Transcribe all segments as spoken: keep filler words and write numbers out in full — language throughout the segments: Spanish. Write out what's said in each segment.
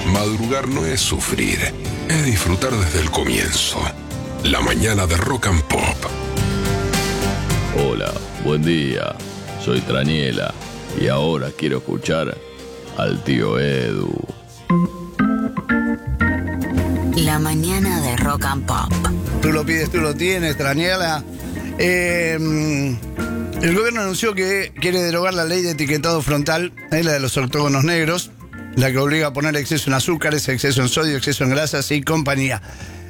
Madrugar no es sufrir, es disfrutar desde el comienzo. La mañana de Rock and Pop. Hola, buen día. Soy Traniela y ahora quiero escuchar al tío Edu. La mañana de Rock and Pop. Tú lo pides, tú lo tienes, Traniela. Eh, el gobierno anunció que quiere derogar la ley de etiquetado frontal, eh, la de los octógonos negros, la que obliga a poner exceso en azúcares, exceso en sodio, exceso en grasas y compañía.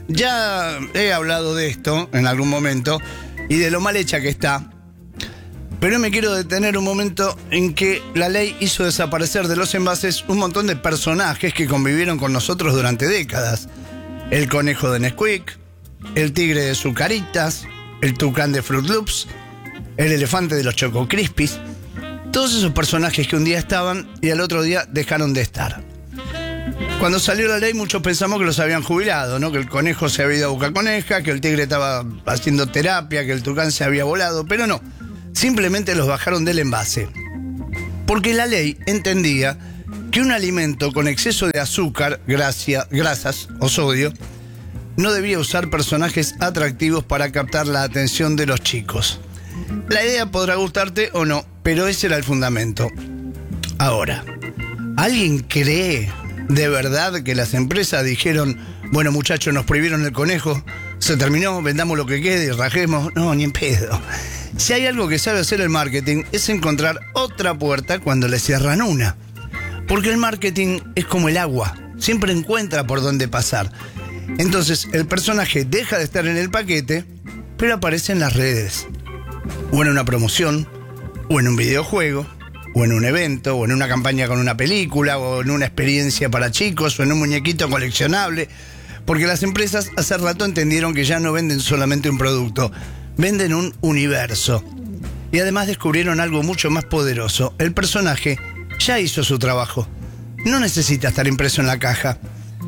Ya he hablado de esto en algún momento y de lo mal hecha que está, pero me quiero detener un momento en que la ley hizo desaparecer de los envases un montón de personajes que convivieron con nosotros durante décadas. El conejo de Nesquik, el tigre de Zucaritas, el tucán de Fruit Loops, el elefante de los Choco Crispies. Todos esos personajes que un día estaban y al otro día dejaron de estar. Cuando salió la ley muchos pensamos que los habían jubilado, ¿no? Que el conejo se había ido a Boca Coneja, que el tigre estaba haciendo terapia, que el tucán se había volado, pero no. Simplemente los bajaron del envase. Porque la ley entendía que un alimento con exceso de azúcar, gracia, grasas o sodio no debía usar personajes atractivos para captar la atención de los chicos. La idea podrá gustarte o no, pero ese era el fundamento. Ahora, ¿alguien cree de verdad que las empresas dijeron, bueno muchachos, nos prohibieron el conejo, se terminó, vendamos lo que quede y rajemos? No, ni en pedo. Si hay algo que sabe hacer el marketing es encontrar otra puerta cuando le cierran una. Porque el marketing es como el agua, siempre encuentra por dónde pasar. Entonces el personaje deja de estar en el paquete, pero aparece en las redes. O en una promoción, o en un videojuego, o en un evento, o en una campaña con una película, o en una experiencia para chicos, o en un muñequito coleccionable. Porque las empresas hace rato entendieron que ya no venden solamente un producto, venden un universo. Y además descubrieron algo mucho más poderoso. El personaje ya hizo su trabajo. No necesita estar impreso en la caja,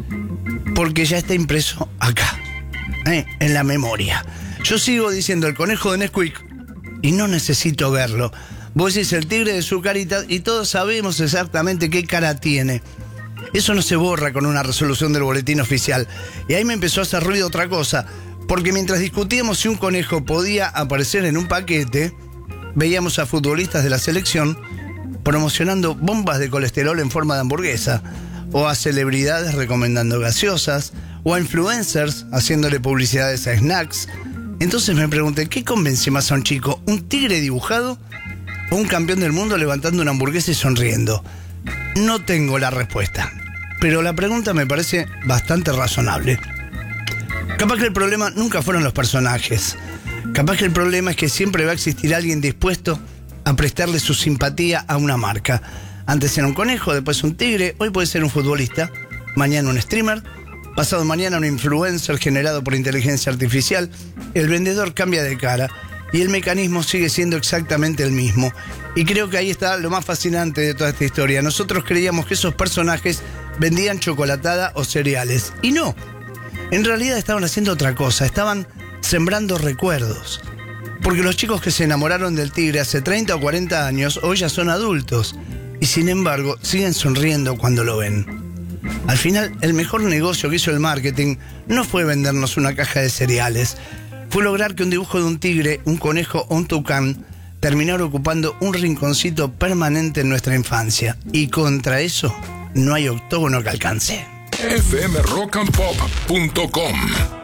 porque ya está impreso acá, ¿eh? En la memoria. Yo sigo diciendo el conejo de Nesquik y no necesito verlo. Vos decís el tigre de Zucaritas y todos sabemos exactamente qué cara tiene. Eso no se borra con una resolución del boletín oficial. Y ahí me empezó a hacer ruido otra cosa, porque mientras discutíamos si un conejo podía aparecer en un paquete, veíamos a futbolistas de la selección promocionando bombas de colesterol en forma de hamburguesa, o a celebridades recomendando gaseosas, o a influencers haciéndole publicidades a snacks. Entonces me pregunté, ¿qué convence más a un chico? ¿Un tigre dibujado o un campeón del mundo levantando una hamburguesa y sonriendo? No tengo la respuesta, pero la pregunta me parece bastante razonable. Capaz que el problema nunca fueron los personajes. Capaz que el problema es que siempre va a existir alguien dispuesto a prestarle su simpatía a una marca. Antes era un conejo, después un tigre, hoy puede ser un futbolista, mañana un streamer, pasado mañana un influencer generado por inteligencia artificial. El vendedor cambia de cara y el mecanismo sigue siendo exactamente el mismo. Y creo que ahí está lo más fascinante de toda esta historia. Nosotros creíamos que esos personajes vendían chocolatada o cereales, y no. En realidad estaban haciendo otra cosa, estaban sembrando recuerdos. Porque los chicos que se enamoraron del tigre hace treinta o cuarenta años hoy ya son adultos y sin embargo siguen sonriendo cuando lo ven. Al final, el mejor negocio que hizo el marketing no fue vendernos una caja de cereales, fue lograr que un dibujo de un tigre, un conejo o un tucán terminara ocupando un rinconcito permanente en nuestra infancia. Y contra eso no hay octógono que alcance. f m rock and pop punto com